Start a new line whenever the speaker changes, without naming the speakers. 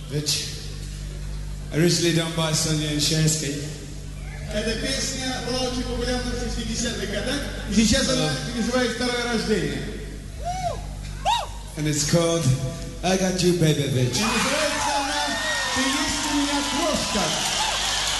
which originally done by Sonia and Shersky.
Эта песня была очень популярна в 60-х годах, и сейчас она переживает второе рождение.
And it's called I Got You, Baby Bitch.